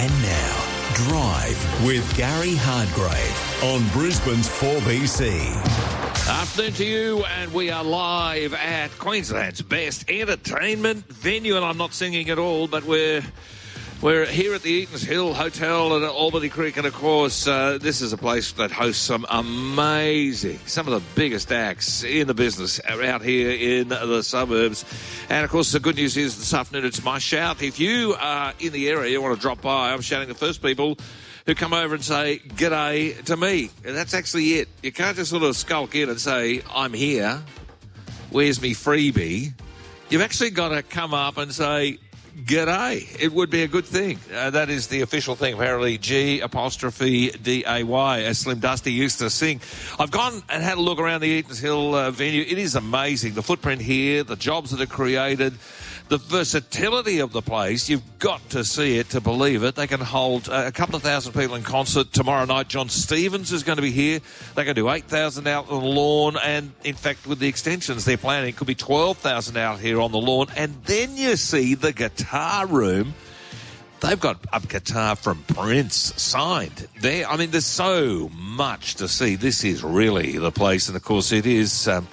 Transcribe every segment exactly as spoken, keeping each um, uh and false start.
And now, Drive with Gary Hardgrave on Brisbane's four B C. Afternoon to you, and we are live at Queensland's best entertainment venue, and I'm not singing at all, but we're we're here at the Eatons Hill Hotel at Albany Creek, and of course uh, this is a place that hosts some amazing, some of the biggest acts in the business out here in the suburbs. And of course the good news is this afternoon it's my shout. If you are in the area, you want to drop by, I'm shouting the first people who come over and say, g'day to me. And that's actually it. You can't just sort of skulk in and say, I'm here, where's me freebie? You've actually got to come up and say, g'day. It would be a good thing. Uh, that is the official thing, apparently, G apostrophe D A Y, as Slim Dusty used to sing. I've gone and had a look around the Eatons Hill uh, venue. It is amazing. The footprint here, the jobs that are created, the versatility of the place. You've got to see it to believe it. They can hold uh, a couple of thousand people in concert. Tomorrow night, John Stevens is going to be here. They can do eight thousand out on the lawn. And, in fact, with the extensions they're planning, it could be twelve thousand out here on the lawn. And then you see the guitar room. They've got a guitar from Prince signed there. I mean, there's so much to see. This is really the place. And, of course, it is... Um,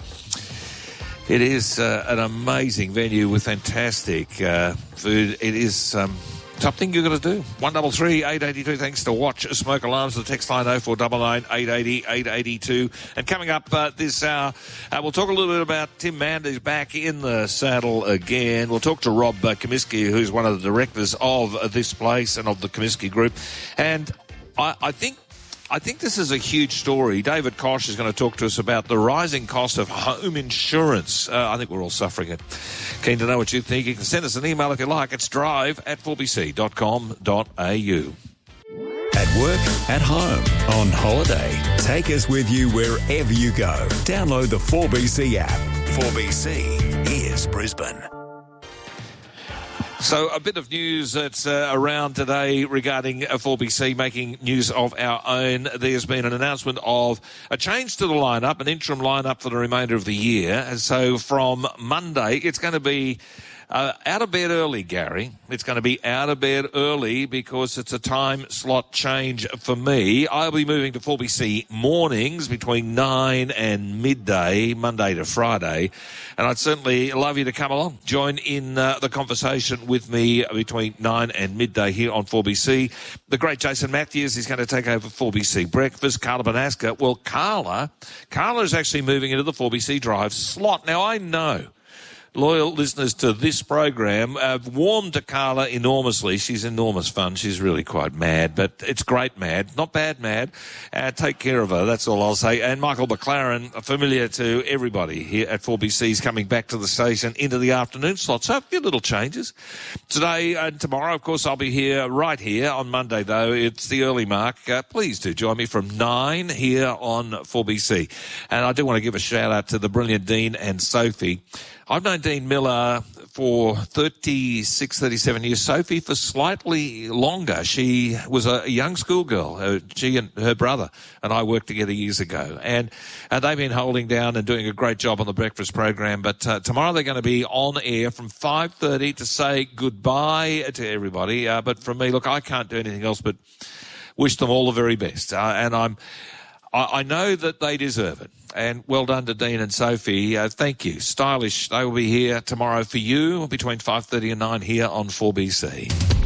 It is uh, an amazing venue with fantastic uh, food. It is um, something you've got to do. one double three, eight eight two, thanks to Watch Smoke Alarms. The text line oh four nine nine, eight eight zero, eight eight two. And coming up uh, this hour, uh, we'll talk a little bit about Tim Manders back in the saddle again. We'll talk to Rob uh, Comiskey, who's one of the directors of uh, this place and of the Comiskey Group. And I, I think I think this is a huge story. David Koch is going to talk to us about the rising cost of home insurance. Uh, I think we're all suffering it. Keen to know what you think. You can send us an email if you like. It's drive at four b c dot com dot a u. At work, at home, on holiday. Take us with you wherever you go. Download the four B C app. four B C is Brisbane. So a bit of news that's uh, around today regarding uh, four B C making news of our own. There's been an announcement of a change to the lineup, an interim lineup for the remainder of the year. And so from Monday, it's going to be uh, out of bed early, Gary. It's going to be out of bed early because it's a time slot change for me. I'll be moving to four B C mornings between nine and midday, Monday to Friday. And I'd certainly love you to come along, join in uh, the conversation with me between nine and midday here on four B C. The great Jason Matthews is going to take over four B C Breakfast. Carla Banaska. Well, Carla, Carla is actually moving into the four B C Drive slot. Now, I know loyal listeners to this program have warmed to Carla enormously. She's enormous fun. She's really quite mad, but it's great mad, not bad mad. Uh, take care of her, that's all I'll say. And Michael McLaren, familiar to everybody here at four B C, is coming back to the station into the afternoon slot. So a few little changes. Today and tomorrow, of course, I'll be here right here. On Monday, though, it's the early mark. Uh, please do join me from nine here on four B C. And I do want to give a shout-out to the brilliant Dean and Sophie. I've known Dean Miller for thirty-six, thirty-seven years. Sophie for slightly longer. She was a young schoolgirl. Uh, she and her brother and I worked together years ago. And uh, they've been holding down and doing a great job on the breakfast program. But uh, tomorrow they're going to be on air from five thirty to say goodbye to everybody. Uh, but from me, look, I can't do anything else but wish them all the very best. Uh, and I'm, I, I know that they deserve it. And well done to Dean and Sophie. Uh, thank you. Stylish, they will be here tomorrow for you between five thirty and nine here on four B C.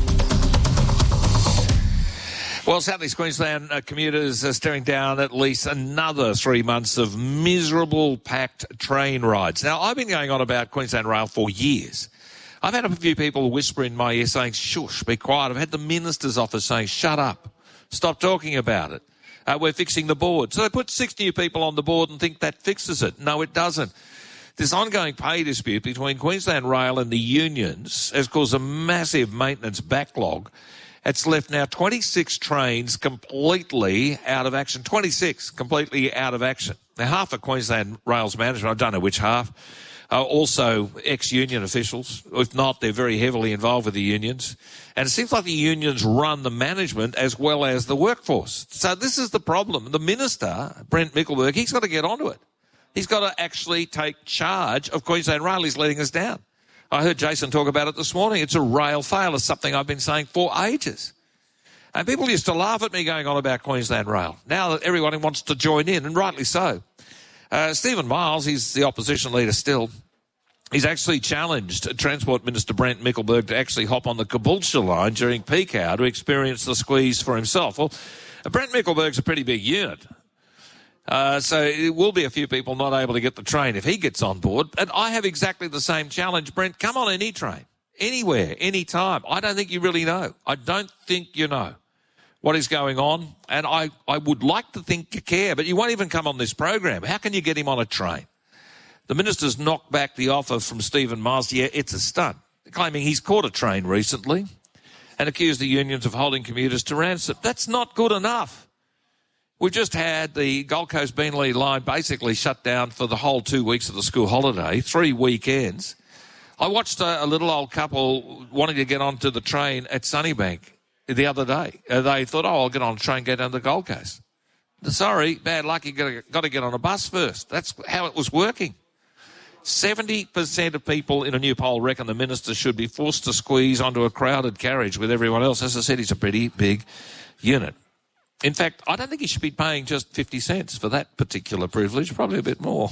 Well, South East Queensland uh, commuters are staring down at least another three months of miserable packed train rides. Now, I've been going on about Queensland Rail for years. I've had a few people whisper in my ear saying, shush, be quiet. I've had the minister's office saying, shut up, stop talking about it. Uh, we're fixing the board. So they put six new people on the board and think that fixes it. No, it doesn't. This ongoing pay dispute between Queensland Rail and the unions has caused a massive maintenance backlog. It's left now twenty-six trains completely out of action. twenty-six completely out of action. Now, half of Queensland Rail's management, I don't know which half, are also ex-union officials. If not, they're very heavily involved with the unions. And it seems like the unions run the management as well as the workforce. So this is the problem. The minister, Brent Mickelberg, he's got to get onto it. He's got to actually take charge of Queensland Rail. He's letting us down. I heard Jason talk about it this morning. It's a rail fail. It's something I've been saying for ages. And people used to laugh at me going on about Queensland Rail. Now that everyone wants to join in, and rightly so. Uh, Stephen Miles, he's the opposition leader still. He's actually challenged Transport Minister Brent Mickelberg to actually hop on the Caboolture line during peak hour to experience the squeeze for himself. Well, Brent Mickelberg's a pretty big unit. Uh, so it will be a few people not able to get the train if he gets on board. And I have exactly the same challenge, Brent. Come on any train, anywhere, anytime. I don't think you really know. I don't think you know what is going on. And I, I would like to think you care, but you won't even come on this program. How can you get him on a train? The minister's knocked back the offer from Stephen Miles. Yeah, it's a stunt, claiming he's caught a train recently and accused the unions of holding commuters to ransom. That's not good enough. We've just had the Gold Coast Beenleigh line basically shut down for the whole two weeks of the school holiday, three weekends. I watched a, a little old couple wanting to get onto the train at Sunnybank the other day. Uh, they thought, oh, I'll get on a train, go down to the Gold Coast. Sorry, bad luck, you've got to, got to get on a bus first. That's how it was working. seventy percent of people in a new poll reckon the minister should be forced to squeeze onto a crowded carriage with everyone else. As I said, he's a pretty big unit. In fact, I don't think he should be paying just fifty cents for that particular privilege, probably a bit more.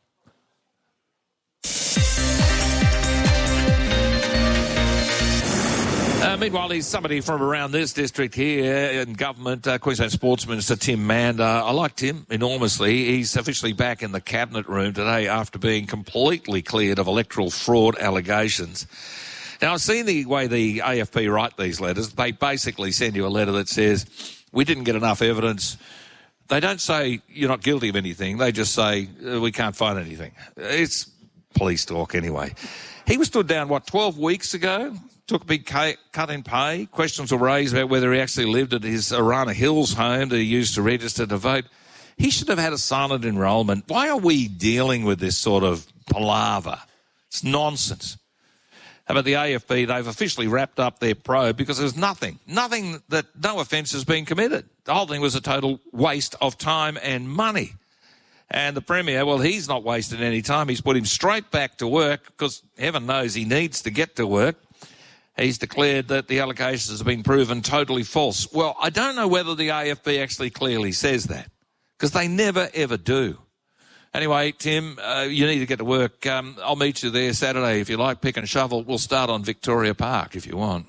Uh, meanwhile, he's somebody from around this district here in government, uh, Queensland Sports Minister Tim Mander. I like Tim enormously. He's officially back in the cabinet room today after being completely cleared of electoral fraud allegations. Now, I've seen the way the A F P write these letters. They basically send you a letter that says, we didn't get enough evidence. They don't say you're not guilty of anything. They just say uh, we can't find anything. It's police talk anyway. He was stood down, what, twelve weeks ago? Took a big cut in pay. Questions were raised about whether he actually lived at his Arana Hills home that he used to register to vote. He should have had a silent enrolment. Why are we dealing with this sort of palaver? It's nonsense. How about the A F P? They've officially wrapped up their probe because there's nothing, nothing that, no offence has been committed. The whole thing was a total waste of time and money. And the Premier, well, he's not wasted any time. He's put him straight back to work because heaven knows he needs to get to work. He's declared that the allegations have been proven totally false. Well, I don't know whether the A F P actually clearly says that because they never, ever do. Anyway, Tim, uh, you need to get to work. Um, I'll meet you there Saturday if you like. Pick and shovel. We'll start on Victoria Park if you want.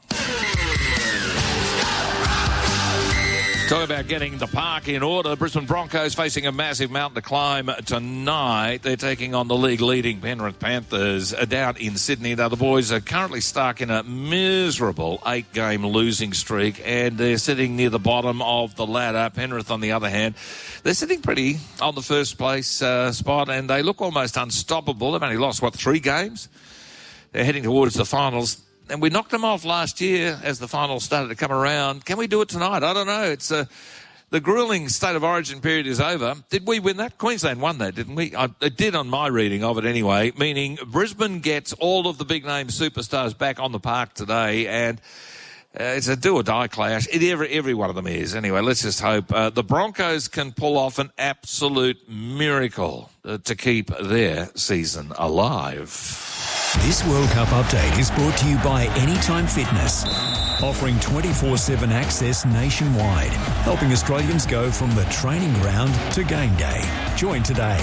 Talk about getting the park in order. Brisbane Broncos facing a massive mountain to climb tonight. They're taking on the league-leading Penrith Panthers down in Sydney. Now, the boys are currently stuck in a miserable eight-game losing streak, and they're sitting near the bottom of the ladder. Penrith, on the other hand, they're sitting pretty on the first place uh, spot, and they look almost unstoppable. They've only lost, what, three games? They're heading towards the finals. And we knocked them off last year as the finals started to come around. Can we do it tonight? I don't know. It's uh, the gruelling state of origin period is over. Did we win that? Queensland won that, didn't we? I, it did on my reading of it anyway, meaning Brisbane gets all of the big-name superstars back on the park today, and uh, it's a do-or-die clash. It, every, every one of them is. Anyway, let's just hope uh, the Broncos can pull off an absolute miracle uh, to keep their season alive. This World Cup update is brought to you by Anytime Fitness, offering twenty-four seven access nationwide, helping Australians go from the training ground to game day. Join today.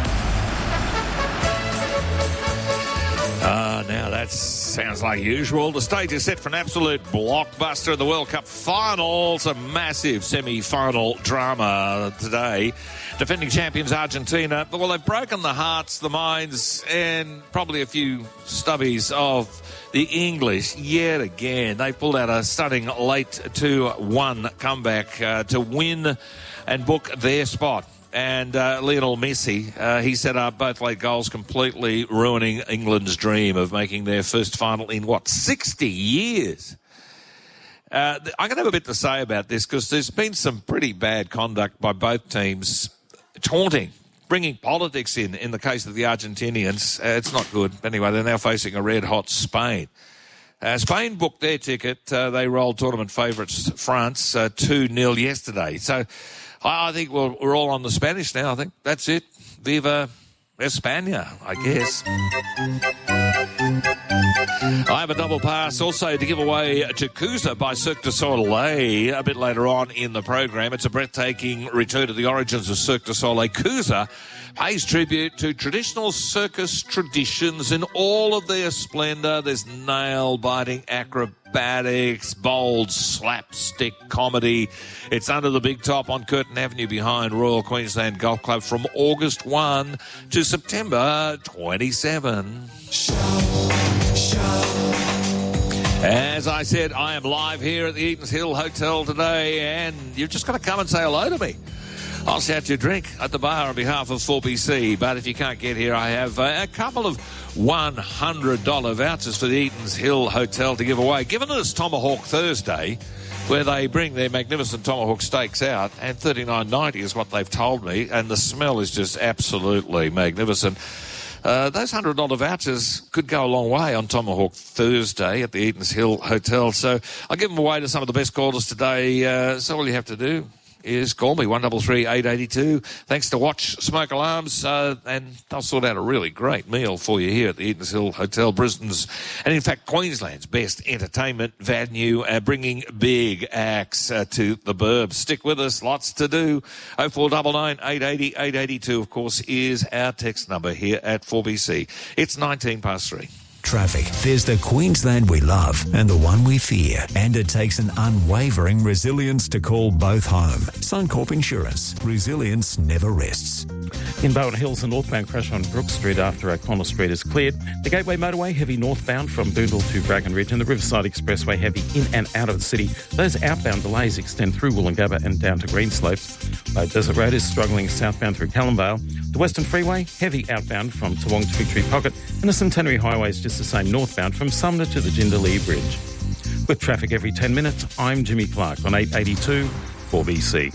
Uh, now that sounds like usual. The stage is set for an absolute blockbuster of the World Cup finals. A massive semi-final drama today. Defending champions Argentina, well, they've broken the hearts, the minds, and probably a few stubbies of the English yet again. They pulled out a stunning late two one comeback uh, to win and book their spot. And uh, Lionel Messi, uh, he set up both late goals, completely ruining England's dream of making their first final in, what, sixty years? Uh, I'm going to have a bit to say about this because there's been some pretty bad conduct by both teams, taunting, bringing politics in, in the case of the Argentinians. Uh, it's not good. Anyway, they're now facing a red-hot Spain. Uh, Spain booked their ticket. Uh, they rolled tournament favourites France uh, two nil yesterday. So I think we're, we're all on the Spanish now. I think that's it. Viva España, I guess. I have a double pass also to give away to Coosa by Cirque du Soleil a bit later on in the program. It's a breathtaking return to the origins of Cirque du Soleil. Coosa pays tribute to traditional circus traditions in all of their splendour. There's nail-biting acrobatics, bold slapstick comedy. It's under the big top on Curtin Avenue behind Royal Queensland Golf Club from August first to September twenty-seventh. As I said, I am live here at the Eatons Hill Hotel today, and you've just got to come and say hello to me. I'll shout you a drink at the bar on behalf of four B C, but if you can't get here, I have a couple of one hundred dollars vouchers for the Eatons Hill Hotel to give away. Given us Tomahawk Thursday, where they bring their magnificent tomahawk steaks out, and thirty-nine ninety is what they've told me, and the smell is just absolutely magnificent. Uh, those one hundred dollars vouchers could go a long way on Tomahawk Thursday at the Eatons Hill Hotel. So I'll give them away to some of the best callers today. Uh, so all you have to do is call me, one three three, eight eight two. Thanks to Watch Smoke Alarms, uh, and they'll sort out a really great meal for you here at the Eatons Hill Hotel, Brisbane's, and in fact Queensland's best entertainment venue, uh, bringing big acts uh, to the burbs. Stick with us, lots to do. oh four nine nine, eight eight zero, eight eight two, of course, is our text number here at four B C. It's nineteen past three. Traffic. There's the Queensland we love and the one we fear. And it takes an unwavering resilience to call both home. Suncorp Insurance. Resilience never rests. In Bowen Hills, a northbound crash on Brook Street after O'Connell Street is cleared. The Gateway Motorway, heavy northbound from Boondall to Dragon Ridge, and the Riverside Expressway, heavy in and out of the city. Those outbound delays extend through Woolloongabba and down to Greenslopes. Bow Desert Road is struggling southbound through Callumvale. The Western Freeway, heavy outbound from Toowong to Victory Pocket, and the Centenary Highway is just the same northbound from Sumner to the Jindalee Bridge. With traffic every ten minutes, I'm Jimmy Clark on eight eighty-two four B C.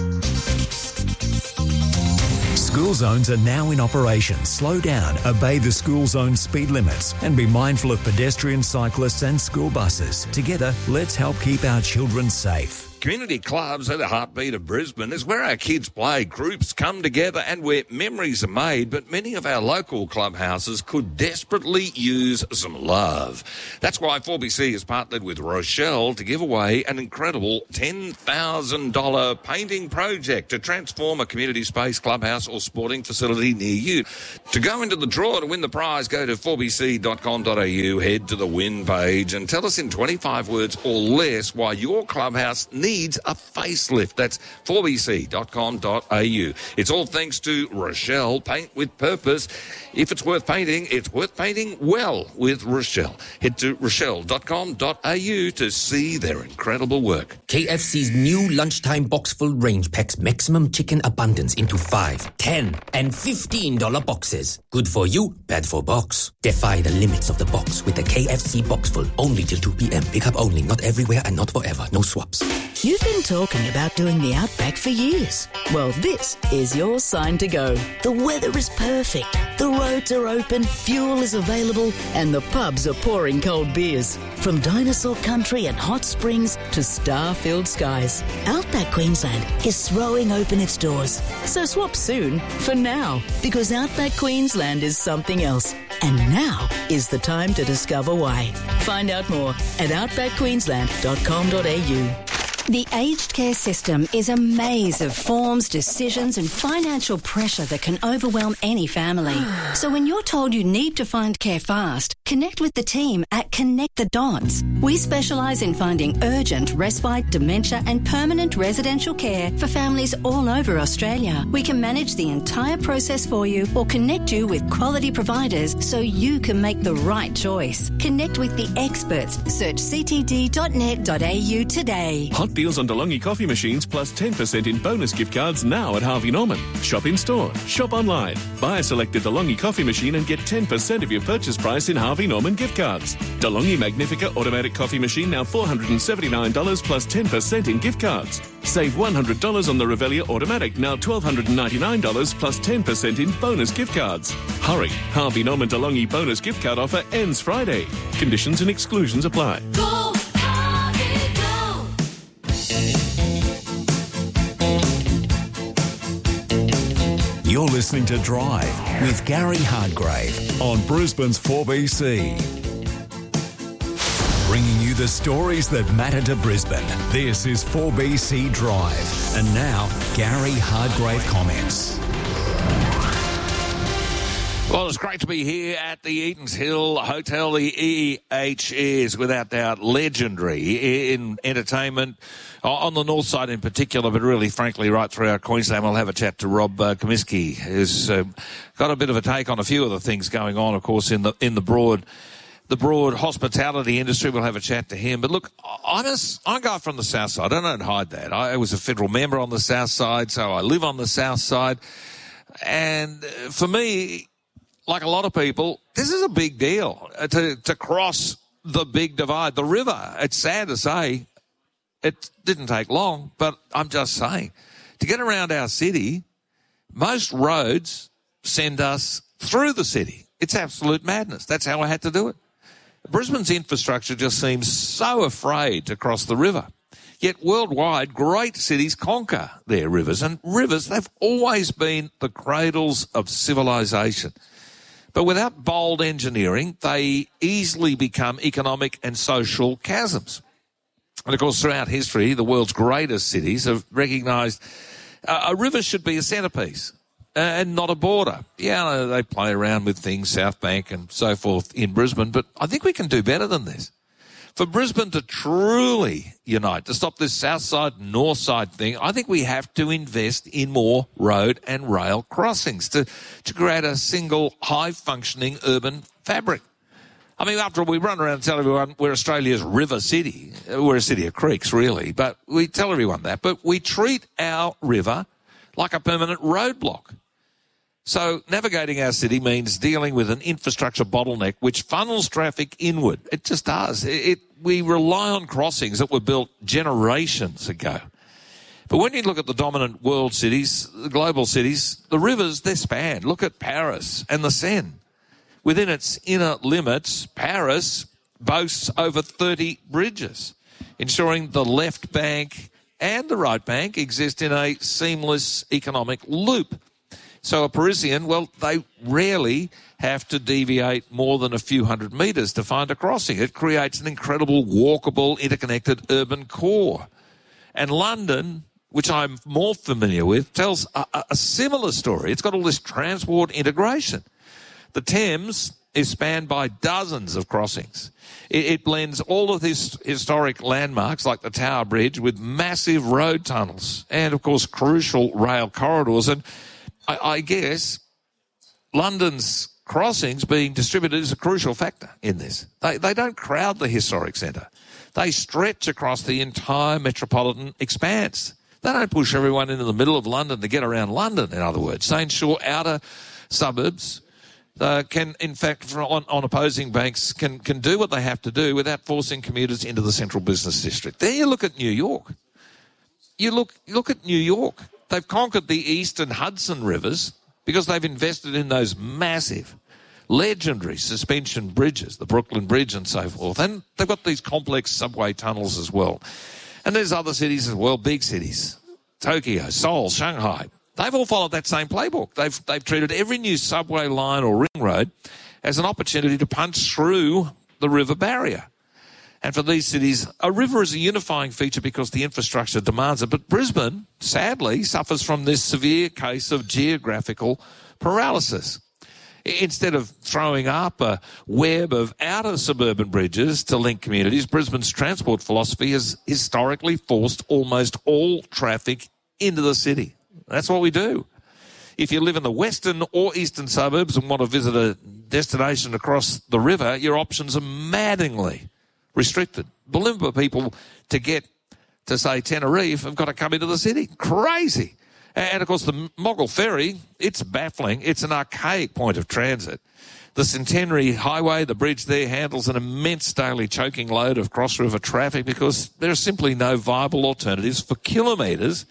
School zones are now in operation. Slow down, obey the school zone speed limits, and be mindful of pedestrians, cyclists and school buses. Together, let's help keep our children safe. Community clubs are the heartbeat of Brisbane. It's where our kids play, groups come together and where memories are made, but many of our local clubhouses could desperately use some love. That's why four B C has partnered with Rochelle to give away an incredible ten thousand dollars painting project to transform a community space, clubhouse or sporting facility near you. To go into the draw to win the prize, go to four b c dot com dot a u, head to the win page and tell us in twenty-five words or less why your clubhouse needs needs a facelift. That's four b c dot com dot a u. It's all thanks to Rochelle Paint with Purpose. If it's worth painting, it's worth painting well with Rochelle. Head to rochelle dot com dot a u to see their incredible work. K F C's new lunchtime box-full range packs maximum chicken abundance into five, ten, and fifteen dollar boxes. Good for you, bad for box. Defy the limits of the box with the K F C Boxful. Only till two p.m. Pick up only, not everywhere and not forever. No swaps. You've been talking about doing the Outback for years. Well, this is your sign to go. The weather is perfect, the roads are open, fuel is available, and the pubs are pouring cold beers. From dinosaur country and hot springs to star-filled skies, Outback Queensland is throwing open its doors. So swap soon for now, because Outback Queensland is something else. And now is the time to discover why. Find out more at outback queensland dot com dot a u. The aged care system is a maze of forms, decisions and financial pressure that can overwhelm any family. So when you're told you need to find care fast, connect with the team at Connect the Dots. We specialise in finding urgent, respite, dementia and permanent residential care for families all over Australia. We can manage the entire process for you or connect you with quality providers so you can make the right choice. Connect with the experts. Search c t d dot net dot a u today. Hot deals on DeLonghi coffee machines plus ten percent in bonus gift cards now at Harvey Norman. Shop in store, shop online. Buy a selected DeLonghi coffee machine and get ten percent of your purchase price in Harvey Norman gift cards. DeLonghi Magnifica automatic coffee machine now four hundred seventy-nine dollars plus ten percent in gift cards. Save one hundred dollars on the Revelia automatic now one thousand two hundred ninety-nine dollars plus ten percent in bonus gift cards. Hurry, Harvey Norman DeLonghi bonus gift card offer ends Friday. Conditions and exclusions apply. Go! You're listening to Drive with Gary Hardgrave on Brisbane's four B C. you the stories that matter to Brisbane. This is four B C Drive. And now, Gary Hardgrave comments. Well, it's great to be here at the Eatons Hill Hotel. The E H is, without doubt, legendary in entertainment, on the north side in particular, but really, frankly, right throughout Queensland. We'll have a chat to Rob uh, Comiskey, who's uh, got a bit of a take on a few of the things going on, of course, in the in the broad the broad hospitality industry. We'll have a chat to him. But look, I'm a, I'm a guy from the south side. I don't hide that. I was a federal member on the south side, so I live on the south side. And for me, like a lot of people, this is a big deal to, to cross the big divide, the river. It's sad to say it didn't take long, but I'm just saying, to get around our city, most roads send us through the city. It's absolute madness. That's how I had to do it. Brisbane's infrastructure just seems so afraid to cross the river. Yet worldwide, great cities conquer their rivers, and rivers, they've always been the cradles of civilization. But without bold engineering, they easily become economic and social chasms. And of course, throughout history, the world's greatest cities have recognised uh, a river should be a centrepiece uh, and not a border. Yeah, they play around with things, South Bank and so forth in Brisbane, but I think we can do better than this. For Brisbane to truly unite, to stop this south side, north side thing, I think we have to invest in more road and rail crossings to, to create a single high-functioning urban fabric. I mean, after all, we run around and tell everyone we're Australia's river city. We're a city of creeks, really, but we tell everyone that. But we treat our river like a permanent roadblock. So navigating our city means dealing with an infrastructure bottleneck which funnels traffic inward. It just does. It, it, we rely on crossings that were built generations ago. But when you look at the dominant world cities, the global cities, the rivers, they're spanned. Look at Paris and the Seine. Within its inner limits, Paris boasts over thirty bridges, ensuring the left bank and the right bank exist in a seamless economic loop. So a Parisian, well, they rarely have to deviate more than a few hundred metres to find a crossing. It creates an incredible, walkable, interconnected urban core. And London, which I'm more familiar with, tells a, a similar story. It's got all this transport integration. The Thames is spanned by dozens of crossings. It, it blends all of these historic landmarks like the Tower Bridge with massive road tunnels and, of course, crucial rail corridors. And I, I guess London's crossings being distributed is a crucial factor in this. They, they don't crowd the historic centre. They stretch across the entire metropolitan expanse. They don't push everyone into the middle of London to get around London, in other words. They ensure outer suburbs uh, can, in fact, on, on opposing banks, can, can do what they have to do without forcing commuters into the central business district. Then you look at New York. You look, look at New York. They've conquered the eastern Hudson rivers because they've invested in those massive, legendary suspension bridges, the Brooklyn Bridge and so forth. And they've got these complex subway tunnels as well. And there's other cities as well, big cities, Tokyo, Seoul, Shanghai. They've all followed that same playbook. They've, they've treated every new subway line or ring road as an opportunity to punch through the river barrier. And for these cities, a river is a unifying feature because the infrastructure demands it. But Brisbane, sadly, suffers from this severe case of geographical paralysis. Instead of throwing up a web of outer suburban bridges to link communities, Brisbane's transport philosophy has historically forced almost all traffic into the city. That's what we do. If you live in the western or eastern suburbs and want to visit a destination across the river, your options are maddeningly restricted. Bulimba people to get to, say, Tenerife have got to come into the city. Crazy. And, of course, the Moggill Ferry, it's baffling. It's an archaic point of transit. The Centenary Highway, the bridge there, handles an immense daily choking load of cross-river traffic because there are simply no viable alternatives for kilometres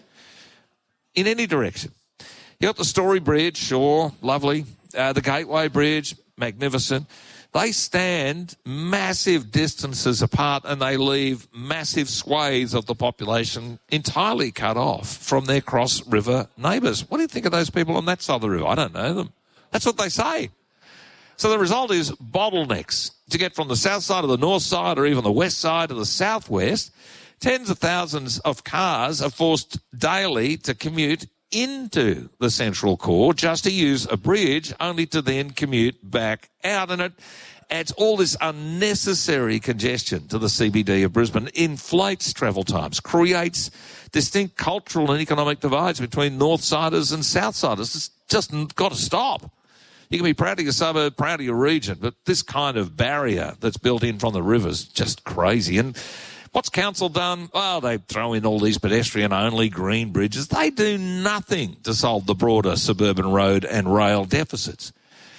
in any direction. You got the Story Bridge, sure, lovely. Uh, the Gateway Bridge, magnificent. They stand massive distances apart and they leave massive swathes of the population entirely cut off from their cross-river neighbours. What do you think of those people on that side of the river? I don't know them. That's what they say. So the result is bottlenecks. To get from the south side to the north side or even the west side to the southwest, tens of thousands of cars are forced daily to commute into the central core just to use a bridge, only to then commute back out. And it adds all this unnecessary congestion to the C B D of Brisbane, inflates travel times, creates distinct cultural and economic divides between north-siders and south-siders. It's just got to stop. You can be proud of your suburb, proud of your region, but this kind of barrier that's built in from the rivers, just crazy. And what's council done? Well, they throw in all these pedestrian-only green bridges. They do nothing to solve the broader suburban road and rail deficits.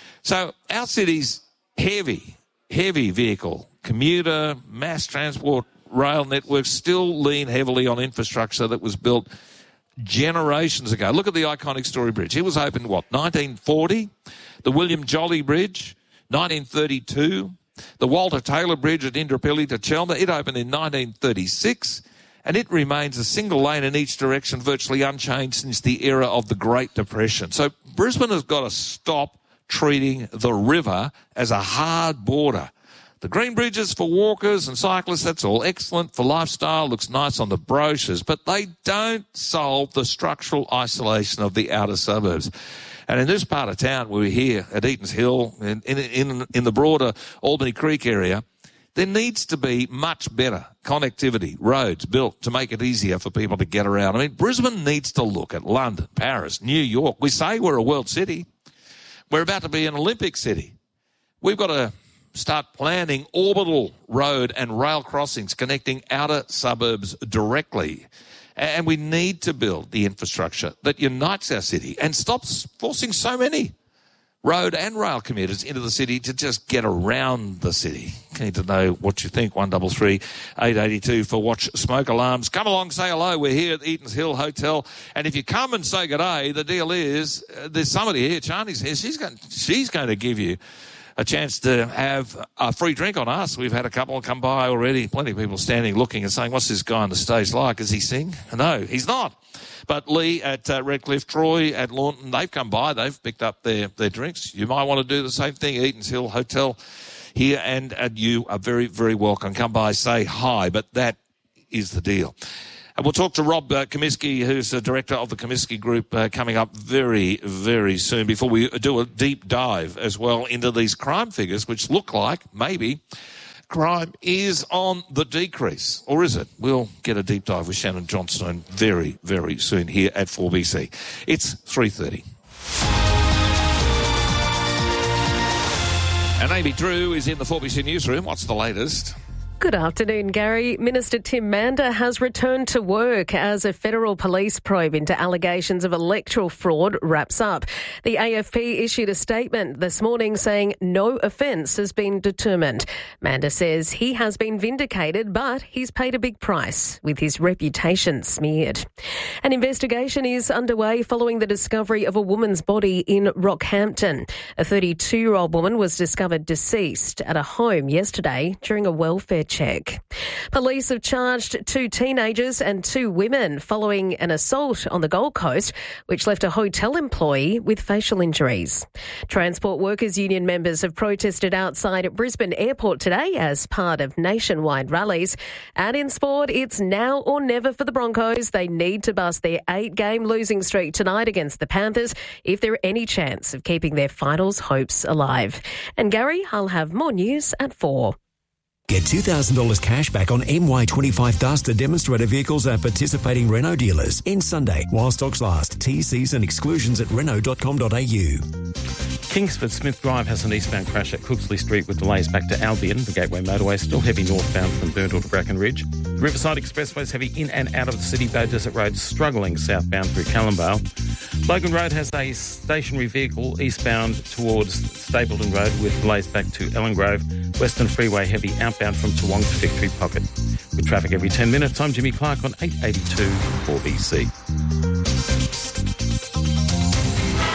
So our city's heavy, heavy vehicle, commuter, mass transport, rail networks still lean heavily on infrastructure that was built generations ago. Look at the iconic Story Bridge. It was opened, what, nineteen forty? The William Jolly Bridge, nineteen thirty-two. The Walter Taylor Bridge at Indooroopilly to Chelmer, it opened in nineteen thirty-six, and it remains a single lane in each direction, virtually unchanged since the era of the Great Depression. So Brisbane has got to stop treating the river as a hard border. The green bridges for walkers and cyclists, that's all excellent for lifestyle, looks nice on the brochures, but they don't solve the structural isolation of the outer suburbs. And in this part of town, we're here at Eaton's Hill, in, in, in, in the broader Albany Creek area, there needs to be much better connectivity, roads built to make it easier for people to get around. I mean, Brisbane needs to look at London, Paris, New York. We say we're a world city. We're about to be an Olympic city. We've got to start planning orbital road and rail crossings connecting outer suburbs directly. And we need to build the infrastructure that unites our city and stops forcing so many road and rail commuters into the city to just get around the city. Keen to know what you think. one three three, eight eight two for Watch Smoke Alarms. Come along, say hello. We're here at Eaton's Hill Hotel. And if you come and say good day, the deal is uh, there's somebody here, Charnie's here. She's going, she's going to give you a chance to have a free drink on us. We've had a couple come by already. Plenty of people standing, looking and saying, what's this guy on the stage like? Does he sing? No, he's not. But Lee at uh, Redcliffe, Troy at Launton, they've come by. They've picked up their, their drinks. You might want to do the same thing. Eaton's Hill Hotel here, and, and you are very, very welcome. Come by, say hi, but that is the deal. And we'll talk to Rob uh, Comiskey, who's the director of the Comiskey Group, uh, coming up very, very soon, before we do a deep dive as well into these crime figures, which look like maybe crime is on the decrease. Or is it? We'll get a deep dive with Shannon Johnstone very, very soon here at four B C. It's three thirty. And Amy Drew is in the four B C newsroom. What's the latest? Good afternoon, Gary. Minister Tim Mander has returned to work as a federal police probe into allegations of electoral fraud wraps up. The A F P issued a statement this morning saying no offence has been determined. Mander says he has been vindicated, but he's paid a big price with his reputation smeared. An investigation is underway following the discovery of a woman's body in Rockhampton. A thirty-two-year-old woman was discovered deceased at a home yesterday during a welfare check. Police have charged two teenagers and two women following an assault on the Gold Coast, which left a hotel employee with facial injuries. Transport Workers Union members have protested outside at Brisbane Airport today as part of nationwide rallies. And in sport, it's now or never for the Broncos. They need to bust their eight-game losing streak tonight against the Panthers if there are any chance of keeping their finals hopes alive. And Gary, I'll have more news at four. Get two thousand dollars cash back on M Y twenty-five Duster demonstrator vehicles at participating Renault dealers. End Sunday while stocks last. T Cs and exclusions at renault dot com dot a u. Kingsford Smith Drive has an eastbound crash at Cooksley Street with delays back to Albion. The Gateway Motorway still heavy northbound from Burntle to Bracken Ridge. The Riverside Expressway is heavy in and out of the city. Bow Desert Road struggling southbound through Callumvale. Logan Road has a stationary vehicle eastbound towards Stapleton Road with delays back to Ellen Grove. Western Freeway heavy outbound from Toowong to Victory Pocket. With traffic every ten minutes, I'm Jimmy Clark on eight eighty-two four B C.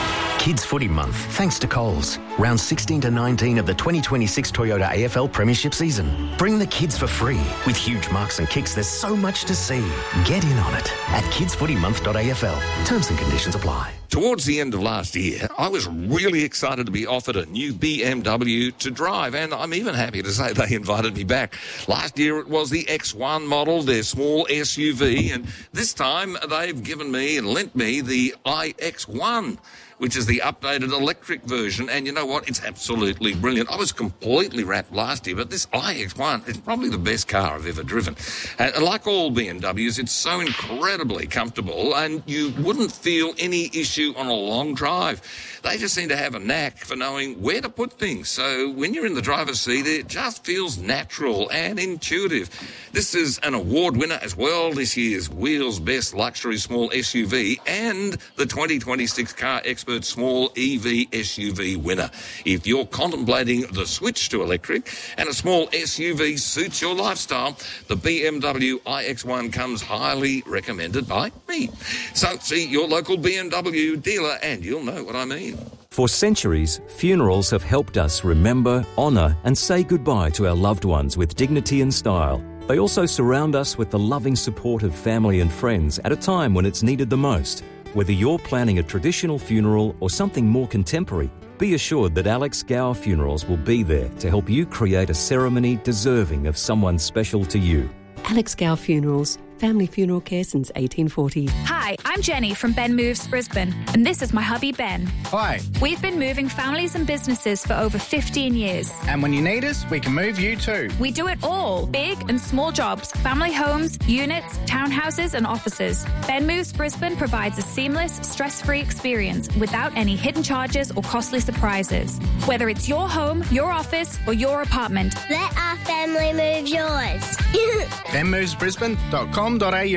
Kids Footy Month, thanks to Coles. Round sixteen to nineteen of the twenty twenty-six Toyota A F L Premiership season. Bring the kids for free. With huge marks and kicks, there's so much to see. Get in on it at kids footy month dot a f l. Terms and conditions apply. Towards the end of last year, I was really excited to be offered a new B M W to drive, and I'm even happy to say they invited me back. Last year it was the X one model, their small S U V, and this time they've given me and lent me the i X one, which is the updated electric version, and you know what? It's absolutely brilliant. I was completely wrapped last year, but this i X one is probably the best car I've ever driven. And like all B M Ws, it's so incredibly comfortable, and you wouldn't feel any issue on a long drive. They just seem to have a knack for knowing where to put things. So when you're in the driver's seat, it just feels natural and intuitive. This is an award winner as well, this year's Wheels Best Luxury Small S U V and the twenty twenty-six Car Expert Small E V S U V winner. If you're contemplating the switch to electric and a small S U V suits your lifestyle, the B M W i X one comes highly recommended by me. So see your local B M W dealer and you'll know what I mean. For centuries, funerals have helped us remember, honour and say goodbye to our loved ones with dignity and style. They also surround us with the loving support of family and friends at a time when it's needed the most. Whether you're planning a traditional funeral or something more contemporary, be assured that Alex Gower Funerals will be there to help you create a ceremony deserving of someone special to you. Alex Gower Funerals, family funeral care since eighteen forty. Hi, I'm Jenny from Ben Moves Brisbane, and this is my hubby Ben. Hi. We've been moving families and businesses for over fifteen years. And when you need us, we can move you too. We do it all, big and small jobs, family homes, units, townhouses and offices. Ben Moves Brisbane provides a seamless, stress-free experience without any hidden charges or costly surprises. Whether it's your home, your office or your apartment, let our family move yours. ben moves brisbane dot com.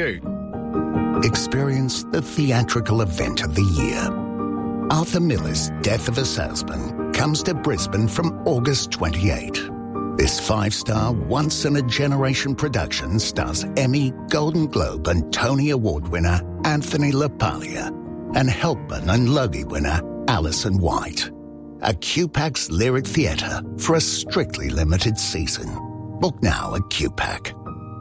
Experience the theatrical event of the year. Arthur Miller's Death of a Salesman comes to Brisbane from August twenty-eighth. This five-star, once-in-a-generation production stars Emmy, Golden Globe and Tony Award winner Anthony LaPaglia and Helpman and Logie winner Alison White. A Q PAC's Lyric Theatre for a strictly limited season. Book now at Q PAC.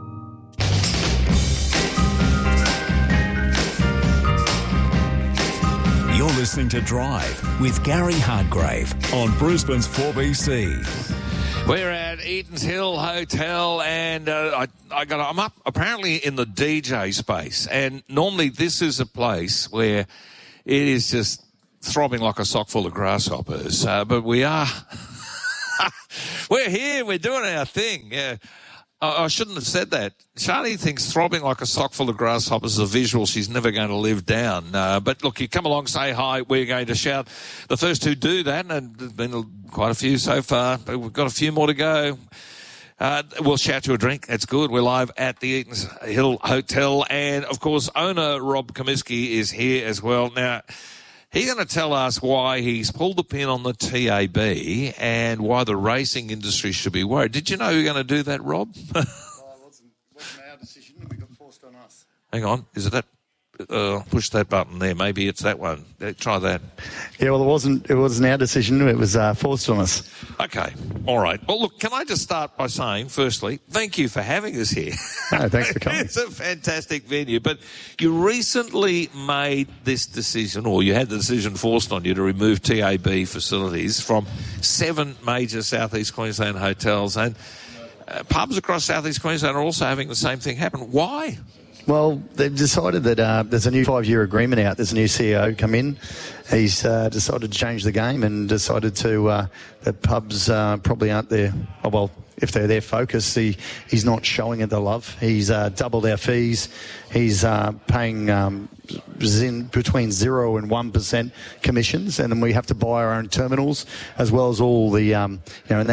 You're listening to Drive with Gary Hardgrave on Brisbane's four B C. We're at Eatons Hill Hotel, and uh, I, I got, I'm up apparently in the D J space. And normally this is a place where it is just throbbing like a sock full of grasshoppers. Uh, but we are, we're here, we're doing our thing. Yeah. I shouldn't have said that. Shani thinks throbbing like a sock full of grasshoppers is a visual she's never going to live down. Uh, but look, you come along, say hi, we're going to shout. The first who do that, and there's been quite a few so far, but we've got a few more to go. Uh, we'll shout you a drink. That's good. We're live at the Eatons Hill Hotel. And, of course, owner Rob Comiskey is here as well. Now, he's going to tell us why he's pulled the pin on the T A B and why the racing industry should be worried. Did you know you were going to do that, Rob? Well, it wasn't, wasn't our decision. We got forced on us. Hang on. Is it that? Uh, push that button there. Maybe it's that one. Try that. Yeah, well, it wasn't It wasn't our decision. It was uh, forced on us. Okay. All right. Well, look, can I just start by saying, firstly, thank you for having us here. No, thanks for coming. It's a fantastic venue. But you recently made this decision, or you had the decision forced on you to remove T A B facilities from seven major southeast Queensland hotels. And uh, pubs across southeast Queensland are also having the same thing happen. Why? Well, they've decided that uh, there's a new five-year agreement out. There's a new C E O come in. He's uh, decided to change the game and decided to uh, that pubs uh, probably aren't their oh, well, if they're their focus, he, he's not showing it the love. He's uh, doubled our fees. He's uh, paying um, in between zero and one percent commissions, and then we have to buy our own terminals as well as all the um, you know, and that's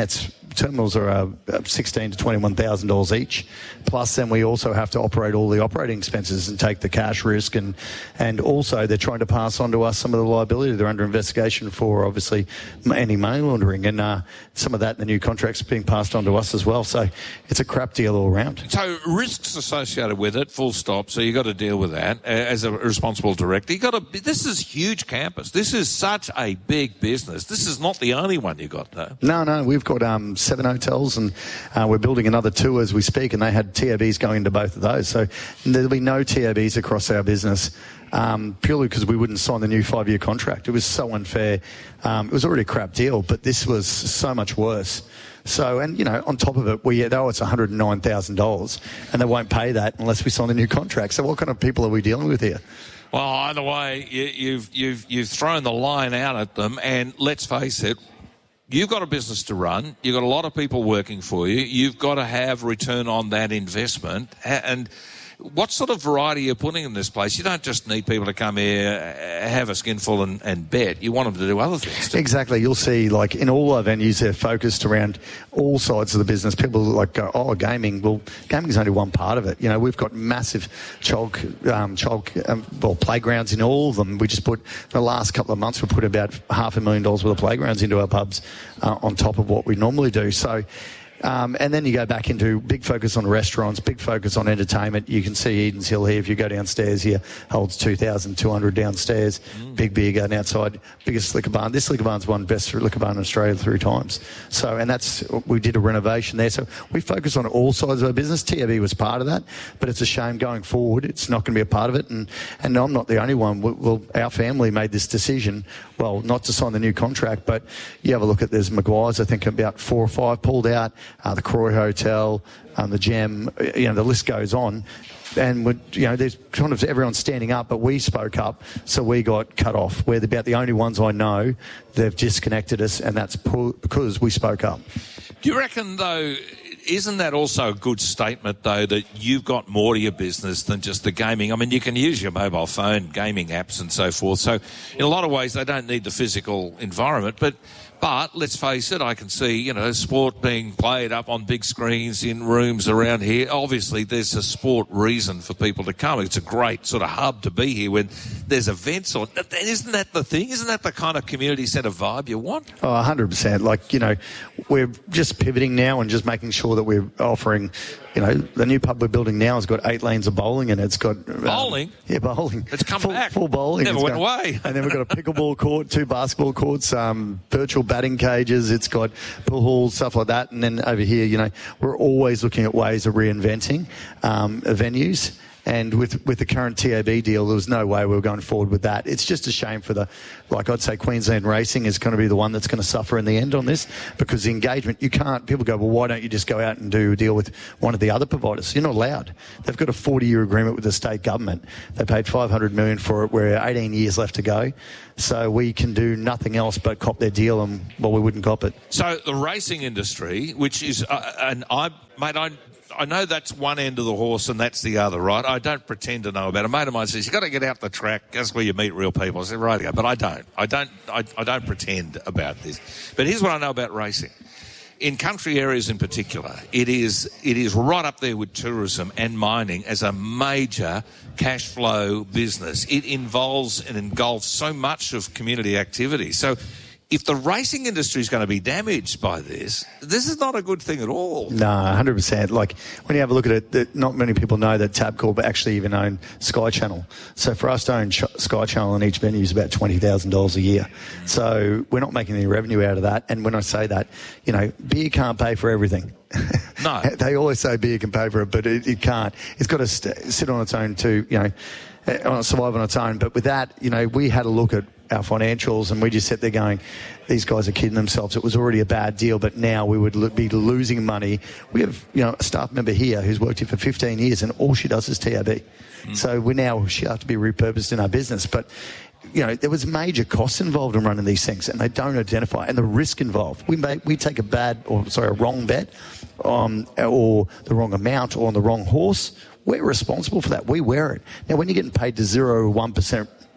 terminals are uh, sixteen to twenty-one thousand dollars each. Plus, then we also have to operate all the operating expenses and take the cash risk, and and also they're trying to pass on to us some of the liability. They're under investigation for obviously any money laundering, and uh, some of that in the new contracts being passed on to us as well. So it's a crap deal all around. So risks associated with it, full stop. So you got to deal with that uh, as a responsible director. You got to. This is huge campus. This is such a big business. This is not the only one you got though. No, no, we've got um, seven hotels, and uh, we're building another two as we speak, and they had T O Bs going into both of those. So there'll be no T O Bs across our business. Um, purely because we wouldn't sign the new five-year contract. It was so unfair. Um, it was already a crap deal, but this was so much worse. So, and, you know, on top of it, we oh, it's one hundred nine thousand dollars, and they won't pay that unless we sign the new contract. So what kind of people are we dealing with here? Well, either way, you, you've, you've, you've thrown the line out at them, and let's face it, you've got a business to run. You've got a lot of people working for you. You've got to have return on that investment, and what sort of variety are you putting in this place? You don't just need people to come here, have a skinful and, and bet. You want them to do other things too. Exactly. You'll see, like, in all our venues, they're focused around all sides of the business. People like go, oh, gaming. Well, gaming is only one part of it. You know, we've got massive child, um, child um, well, playgrounds in all of them. We just put, in the last couple of months, we put about half a million dollars worth of playgrounds into our pubs uh, on top of what we normally do. So, Um, and then you go back into big focus on restaurants, big focus on entertainment. You can see Edens Hill here. If you go downstairs here, holds two thousand two hundred downstairs. Mm. Big beer garden outside. Biggest liquor barn. This liquor barn's won best liquor barn in Australia three times. So, and that's, we did a renovation there. So we focus on all sides of our business. T O B was part of that, but it's a shame going forward. It's not going to be a part of it. And, and I'm not the only one. Well, our family made this decision, well, not to sign the new contract, but you have a look at, there's Maguire's, I think about four or five pulled out. Uh, the Croy Hotel, um, the Gem, you know, the list goes on. And, we're, you know, there's kind of everyone standing up, but we spoke up, so we got cut off. We're about the only ones I know that have disconnected us, and that's because we spoke up. Do you reckon, though, isn't that also a good statement, though, that you've got more to your business than just the gaming? I mean, you can use your mobile phone, gaming apps and so forth. So in a lot of ways, they don't need the physical environment, but... But let's face it, I can see, you know, sport being played up on big screens in rooms around here. Obviously, there's a sport reason for people to come. It's a great sort of hub to be here when there's events on. Isn't that the thing? Isn't that the kind of community centre vibe you want? Oh, one hundred percent. Like, you know, we're just pivoting now and just making sure that we're offering, you know, the new pub we're building now has got eight lanes of bowling, and it's got... Um, bowling? Yeah, bowling. It's come full, back. Full bowling. Never it's went got, away. And then we've got a pickleball court, two basketball courts, um, virtual batting cages. It's got pool halls, stuff like that. And then over here, you know, we're always looking at ways of reinventing um, venues. And with with the current T A B deal, there was no way we were going forward with that. It's just a shame for the, like I'd say, Queensland Racing is going to be the one that's going to suffer in the end on this, because the engagement, you can't, people go, well, why don't you just go out and do a deal with one of the other providers? You're not allowed. They've got a forty-year agreement with the state government. They paid five hundred million dollars for it. We're eighteen years left to go. So we can do nothing else but cop their deal, and, well, we wouldn't cop it. So the racing industry, which is, uh, and I, mate, I... I know that's one end of the horse and that's the other, right? I don't pretend to know about it. A mate of mine says, you've got to get out the track. That's where you meet real people. I said, right, but I don't. I don't, I, I don't pretend about this. But here's what I know about racing. In country areas in particular, it is it is right up there with tourism and mining as a major cash flow business. It involves and engulfs so much of community activity. So if the racing industry is going to be damaged by this, this is not a good thing at all. No, one hundred percent. Like, when you have a look at it, that not many people know that Tabcorp actually even own Sky Channel. So for us to own Ch- Sky Channel in each venue is about twenty thousand dollars a year. So we're not making any revenue out of that. And when I say that, you know, beer can't pay for everything. No. They always say beer can pay for it, but it, it can't. It's got to st- sit on its own too, you know, survive on its own. But with that, you know, we had a look at our financials, and we just sat there going, these guys are kidding themselves. It was already a bad deal, but now we would lo- be losing money. We have, you know, a staff member here who's worked here for fifteen years, and all she does is T A B. Mm. So we now, she has to be repurposed in our business. But, you know, there was major costs involved in running these things, and they don't identify, and the risk involved. We make, we take a bad, or sorry, a wrong bet, um, or the wrong amount, or on the wrong horse. We're responsible for that. We wear it. Now, when you're getting paid to zero or one percent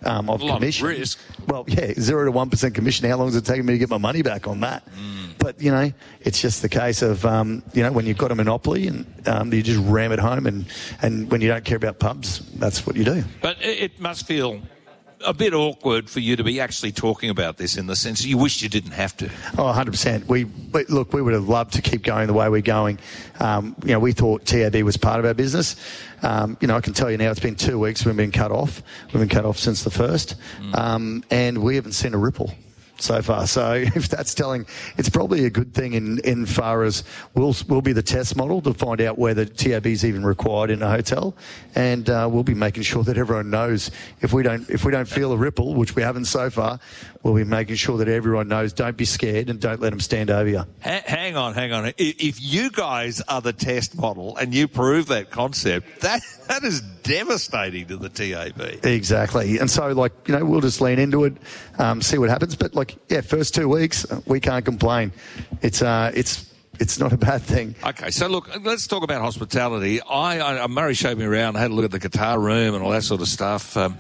um, of a lot commission. Of risk. Well, yeah, zero to one percent commission. How long is it taking me to get my money back on that? Mm. But, you know, it's just the case of, um, you know, when you've got a monopoly and um, you just ram it home, and, and when you don't care about pubs, that's what you do. But it must feel a bit awkward for you to be actually talking about this, in the sense you wish you didn't have to. Oh, one hundred percent. We, we look, we would have loved to keep going the way we're going. Um, you know, we thought T A B was part of our business. Um, you know, I can tell you now, it's been two weeks we've been cut off. We've been cut off since the first, mm. um, and we haven't seen a ripple so far. So if that's telling, it's probably a good thing in, in far as we'll, we'll be the test model to find out whether T A B is even required in a hotel, and uh, we'll be making sure that everyone knows. If we don't if we don't feel a ripple, which we haven't so far, we'll be making sure that everyone knows, don't be scared and don't let them stand over you. Hang on, hang on. If you guys are the test model and you prove that concept, that that is devastating to the T A B. Exactly. And so, like, you know, we'll just lean into it, um, see what happens. But, like, yeah, first two weeks, we can't complain. It's uh, it's it's not a bad thing. Okay, so look, let's talk about hospitality. I, I Murray showed me around, had a look at the guitar room and all that sort of stuff. Um,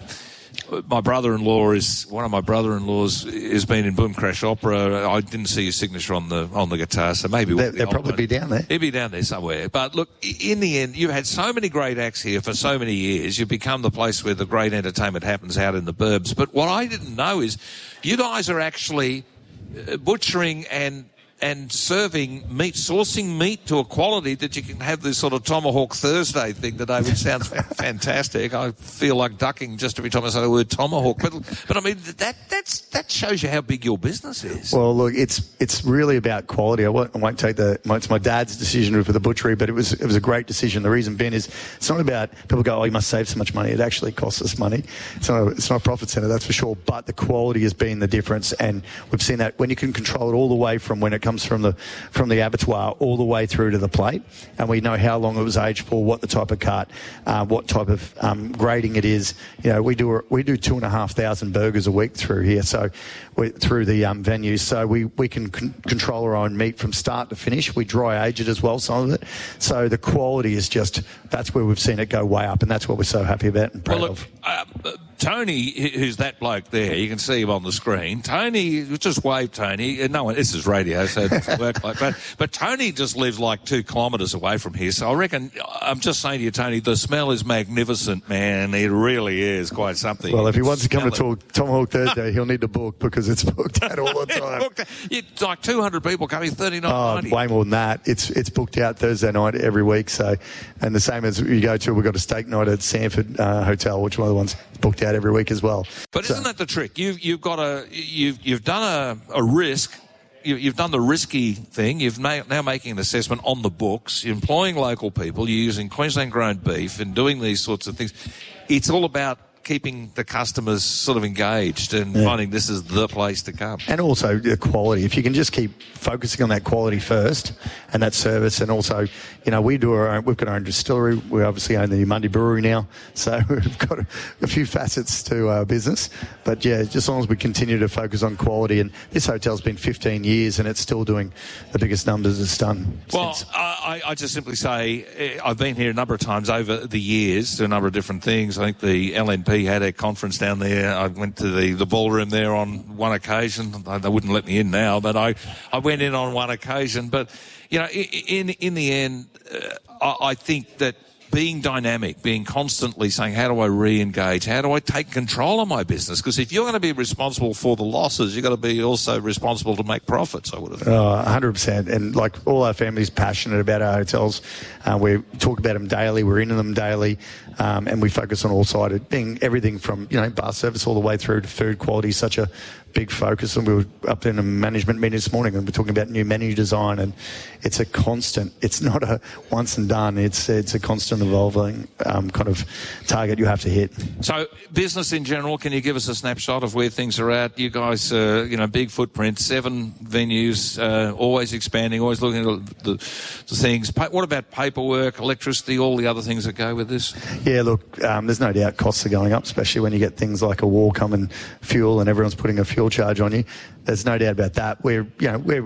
my brother-in-law is one of my brother-in-laws has been in Boom Crash Opera. I didn't see your signature on the on the guitar, so maybe They, they'll probably be down there. He'll be down there somewhere. But look, in the end, you've had so many great acts here for so many years. You've become the place where the great entertainment happens out in the burbs. But what I didn't know is you guys are actually butchering and and serving meat, sourcing meat to a quality that you can have this sort of Tomahawk Thursday thing today, which sounds fantastic. I feel like ducking just every time I say the word tomahawk. But, but I mean, that that's that shows you how big your business is. Well, look, it's it's really about quality. I won't, I won't take the, it's my dad's decision for the butchery, but it was it was a great decision. The reason being is it's not about, people go, oh, you must save so much money. It actually costs us money. It's not a, it's not a profit centre, that's for sure. But the quality has been the difference, and we've seen that when you can control it all the way from when it comes from the from the abattoir all the way through to the plate, and we know how long it was aged for, what the type of cut, uh, what type of um, grading it is. You know, we do we do two and a half thousand burgers a week through here, so we, through the um, venues. So we we can con- control our own meat from start to finish. We dry age it as well, some of it. So the quality is just, that's where we've seen it go way up, and that's what we're so happy about and proud well, look, of. Uh, Tony, who's that bloke there, you can see him on the screen. Tony, just wave Tony. No one, this is radio, so it doesn't work like that. But Tony just lives like two kilometres away from here. So I reckon, I'm just saying to you, Tony, the smell is magnificent, man. It really is quite something. Well, if he wants to come to talk Tomahawk Thursday, he'll need to book, because it's booked out all the time. It's like two hundred people coming, thirty-nine ninety. Oh, way more than that. It's it's booked out Thursday night every week. So, and the same as you go to, we've got a steak night at Sanford uh, Hotel, which one of the ones booked out every week as well. But so, isn't that the trick? You've you've got a you've you've done a, a risk. You, you've done the risky thing. You've ma- now making an assessment on the books. You're employing local people. You're using Queensland-grown beef and doing these sorts of things. It's all about keeping the customers sort of engaged and yeah. finding this is the place to come. And also the quality. If you can just keep focusing on that quality first and that service, and also, you know, we do our own, we've got our own distillery. We obviously own the Mundy Brewery now, so we've got a, a few facets to our business. But yeah, just as long as we continue to focus on quality, and this hotel's been fifteen years and it's still doing the biggest numbers it's done. Well, since. I, I just simply say I've been here a number of times over the years to a number of different things. I think the L N P had a conference down there. I went to the, the ballroom there on one occasion. They wouldn't let me in now, but I, I went in on one occasion. But, you know, in in the end, uh, I, I think that being dynamic, being constantly saying, how do I re-engage? How do I take control of my business? Because if you're going to be responsible for the losses, you've got to be also responsible to make profits, I would have thought. Oh, one hundred percent. And like all our family's passionate about our hotels. Uh, we talk about them daily. We're into them daily. Um, and we focus on all sides, being everything from, you know, bar service all the way through to food quality, such a big focus. And we were up in a management meeting this morning and we're talking about new menu design, and it's a constant, it's not a once and done, it's it's a constant evolving um, kind of target you have to hit. So business in general, can you give us a snapshot of where things are at? You guys, uh, you know, big footprint, seven venues, uh, always expanding, always looking at the, the things. What about paperwork, electricity, all the other things that go with this? Yeah, look, um, there's no doubt costs are going up, especially when you get things like a war coming, fuel, and everyone's putting a fuel charge on you. There's no doubt about that. We're, you know, we're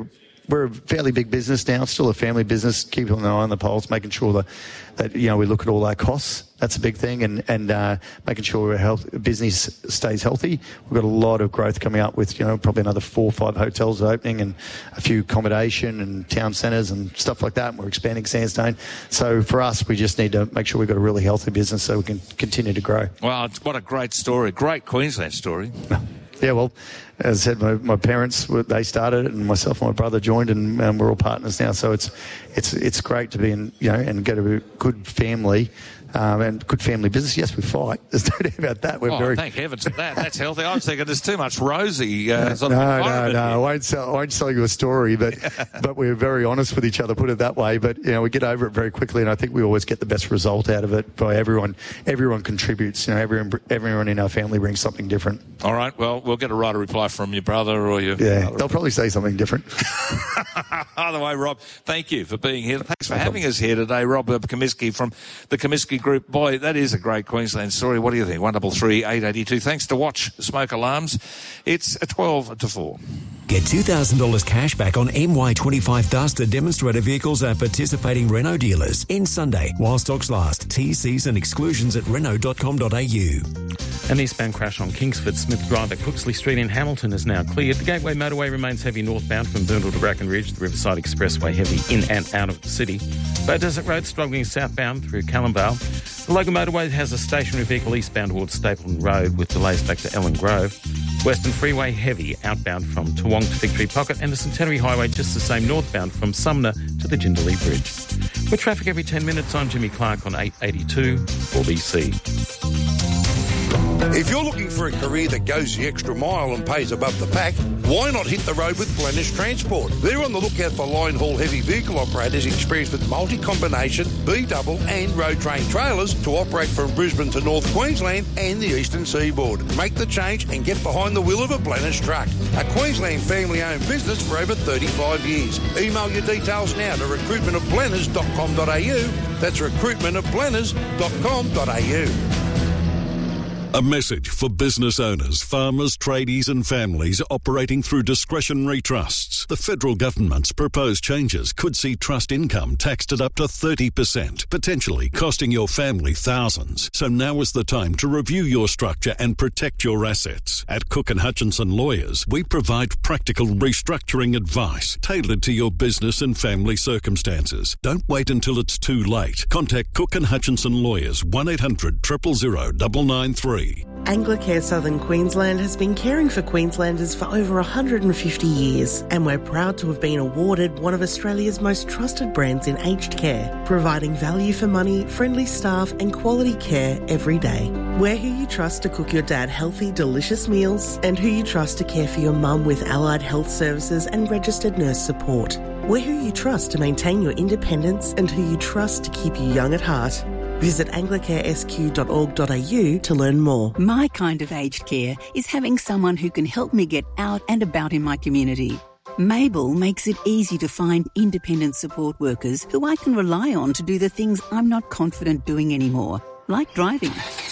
we're a fairly big business now, still a family business, keeping an eye on the pulse, making sure that, that you know, we look at all our costs. That's a big thing, and, and uh, making sure our health, business stays healthy. We've got a lot of growth coming up with, you know, probably another four or five hotels opening and a few accommodation and town centres and stuff like that. And we're expanding Sandstone. So for us, we just need to make sure we've got a really healthy business so we can continue to grow. Well, what a great story. Great Queensland story. Yeah, well, as I said, my, my parents, they started it, and myself and my brother joined, and um, we're all partners now. So it's it's it's great to be in, you know, and go to a good family. Um, and good family business. Yes, we fight. There's no doubt about that. We're oh, very... thank heavens for that. That's healthy. I was thinking there's too much rosy uh, sort no, of no, no. I won't, sell, I won't sell you a story, but but we're very honest with each other, put it that way. But, you know, we get over it very quickly, and I think we always get the best result out of it by everyone. Everyone contributes. You know, everyone, everyone in our family brings something different. All right. Well, we'll get a right reply from your brother or your... Yeah, mother. They'll probably say something different. Either way, Rob, thank you for being here. Thanks for having us here today, Rob Comiskey from the Comiskey Group. Boy, that is a great Queensland story. What do you think? one double three eight eighty two. Thanks to Watch Smoke Alarms. It's a twelve to four. Get two thousand dollars cash back on M Y twenty-five Duster demonstrator vehicles at participating Renault dealers in Sunday while stocks last. T Cs and exclusions at renault dot com dot a u. An eastbound crash on Kingsford Smith Drive at Cooksley Street in Hamilton is now cleared. The Gateway motorway remains heavy northbound from Boondall to Bracken Ridge. The Riverside Expressway heavy in and out of the city. Bow Desert Road struggling southbound through Callumvale. The Logan motorway has a stationary vehicle eastbound towards Stapleton Road with delays back to Ellen Grove. Western Freeway heavy outbound from Toowong to Victory Pocket, and the Centenary Highway just the same northbound from Sumner to the Jindalee Bridge. With traffic every ten minutes, I'm Jimmy Clark on eight eighty-two four B C. If you're looking for a career that goes the extra mile and pays above the pack, why not hit the road with Blennish Transport? They're on the lookout for line haul heavy vehicle operators experienced with multi-combination, B-double and road train trailers to operate from Brisbane to North Queensland and the eastern seaboard. Make the change and get behind the wheel of a Blennish truck. A Queensland family-owned business for over thirty-five years. Email your details now to recruitment of blenners dot com dot a u. That's recruitment of blenners dot com dot a u. A message for business owners, farmers, tradies and families operating through discretionary trusts. The federal government's proposed changes could see trust income taxed at up to thirty percent, potentially costing your family thousands. So now is the time to review your structure and protect your assets. At Cook and Hutchinson Lawyers, we provide practical restructuring advice tailored to your business and family circumstances. Don't wait until it's too late. Contact Cook and Hutchinson Lawyers, one eight hundred, zero zero zero, nine nine three. Anglicare Southern Queensland has been caring for Queenslanders for over one hundred fifty years, and we're proud to have been awarded one of Australia's most trusted brands in aged care, providing value for money, friendly staff and quality care every day. We're who you trust to cook your dad healthy, delicious meals, and who you trust to care for your mum with allied health services and registered nurse support. We're who you trust to maintain your independence and who you trust to keep you young at heart. Visit anglicare s q dot org dot a u to learn more. My kind of aged care is having someone who can help me get out and about in my community. Mabel makes it easy to find independent support workers who I can rely on to do the things I'm not confident doing anymore, like driving.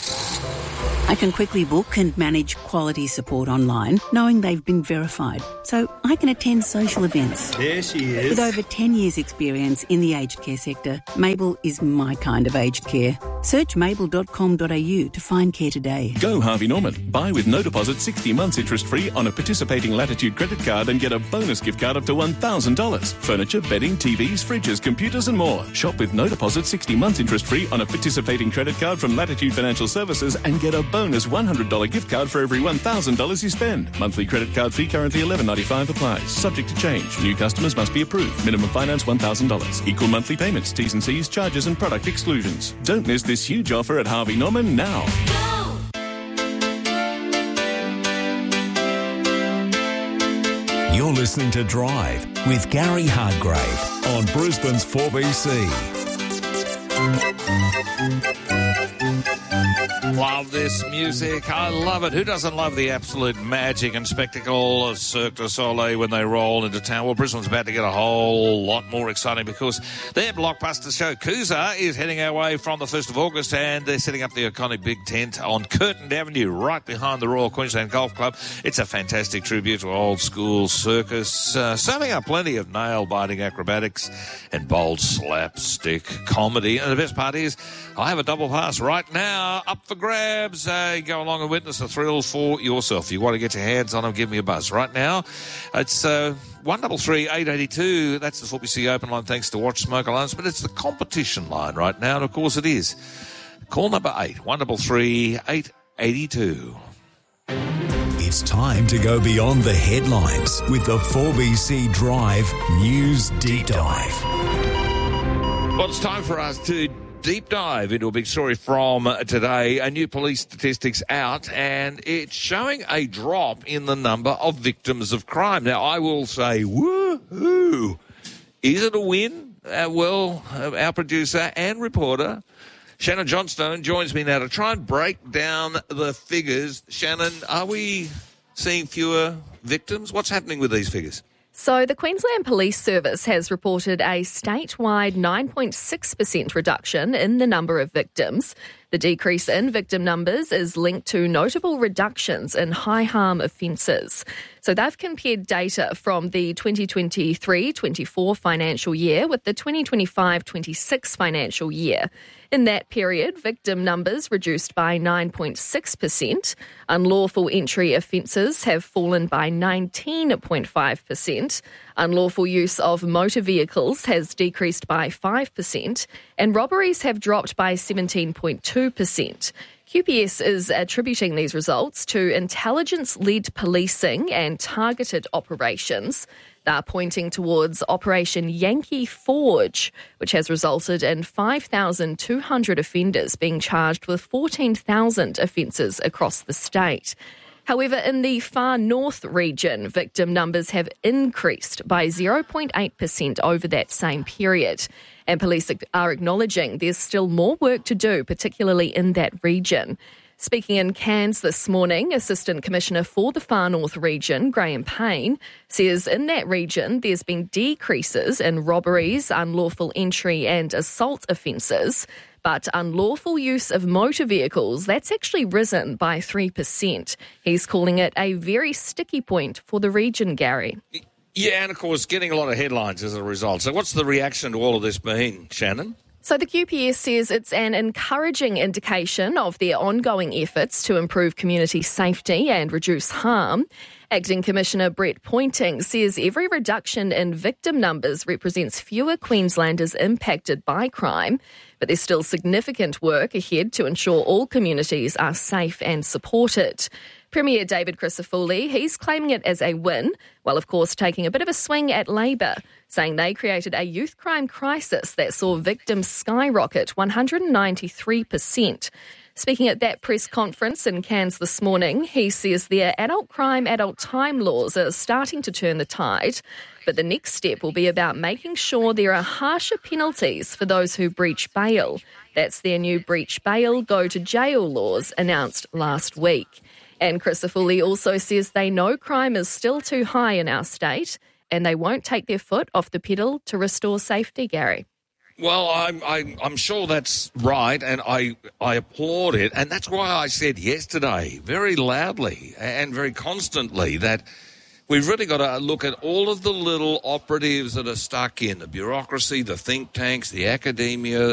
I can quickly book and manage quality support online, knowing they've been verified, so I can attend social events. There she is. With over ten years' experience in the aged care sector, Mabel is my kind of aged care. Search mabel dot com dot a u to find care today. Go Harvey Norman. Buy with no deposit sixty months interest-free on a participating Latitude credit card and get a bonus gift card up to one thousand dollars. Furniture, bedding, T Vs, fridges, computers and more. Shop with no deposit sixty months interest-free on a participating credit card from Latitude Financial Services and get a bonus one hundred dollars gift card for every one thousand dollars you spend. Monthly credit card fee currently eleven ninety-five applies. Subject to change. New customers must be approved. Minimum finance one thousand dollars. Equal monthly payments. T's and C's, charges and product exclusions. Don't miss this huge offer at Harvey Norman now. You're listening to Drive with Gary Hardgrave on Brisbane's four B C. Love this music. I love it. Who doesn't love the absolute magic and spectacle of Cirque du Soleil when they roll into town? Well, Brisbane's about to get a whole lot more exciting because their blockbuster show, Coosa, is heading our way from the first of August, and they're setting up the iconic big tent on Curtin Avenue right behind the Royal Queensland Golf Club. It's a fantastic tribute to old school circus, uh, serving up plenty of nail-biting acrobatics and bold slapstick comedy. And the best part is, I have a double pass right now up for grabs. Uh, go along and witness the thrill for yourself. If you want to get your hands on them, give me a buzz. Right now, it's uh, one double three eight eighty two. That's the Foot B C Open line, thanks to Watch Smoke Alarms. But it's the competition line right now, and of course it is. Call number eight, one double three eight eighty two. It's time to go beyond the headlines with the four B C Drive News Deep Dive. Well, it's time for us to deep dive into a big story from today. A new police statistics out, and it's showing a drop in the number of victims of crime. Now, I will say, woohoo! Is it a win? Uh, well, uh, our producer and reporter, Shannon Johnstone, joins me now to try and break down the figures. Shannon, are we seeing fewer victims? What's happening with these figures? So the Queensland Police Service has reported a statewide nine point six percent reduction in the number of victims. The decrease in victim numbers is linked to notable reductions in high-harm offences. So they've compared data from the twenty twenty-three twenty-four financial year with the twenty twenty-five twenty-six financial year. In that period, victim numbers reduced by nine point six percent. Unlawful entry offences have fallen by nineteen point five percent. Unlawful use of motor vehicles has decreased by five percent. And robberies have dropped by seventeen point two percent. Q P S is attributing these results to intelligence-led policing and targeted operations. They're pointing towards Operation Yankee Forge, which has resulted in five thousand two hundred offenders being charged with fourteen thousand offences across the state. However, in the far north region, victim numbers have increased by zero point eight percent over that same period. And police are acknowledging there's still more work to do, particularly in that region. Speaking in Cairns this morning, Assistant Commissioner for the Far North region, Graham Payne, says in that region there's been decreases in robberies, unlawful entry and assault offences, but unlawful use of motor vehicles, that's actually risen by three percent. He's calling it a very sticky point for the region, Gary. Yeah, and of course getting a lot of headlines as a result. So what's the reaction to all of this been, Shannon? So the Q P S says it's an encouraging indication of their ongoing efforts to improve community safety and reduce harm. Acting Commissioner Brett Pointing says every reduction in victim numbers represents fewer Queenslanders impacted by crime, but there's still significant work ahead to ensure all communities are safe and supported. Premier David Crisafulli, he's claiming it as a win, while of course taking a bit of a swing at Labor, saying they created a youth crime crisis that saw victims skyrocket one hundred ninety-three percent. Speaking at that press conference in Cairns this morning, he says their adult crime, adult time laws are starting to turn the tide, but the next step will be about making sure there are harsher penalties for those who breach bail. That's their new breach bail, go to jail laws announced last week. And Crisafulli also says they know crime is still too high in our state and they won't take their foot off the pedal to restore safety, Gary. Well, I'm, I'm, I'm sure that's right, and I, I applaud it. And that's why I said yesterday, very loudly and very constantly, that we've really got to look at all of the little operatives that are stuck in the bureaucracy, the think tanks, the academia,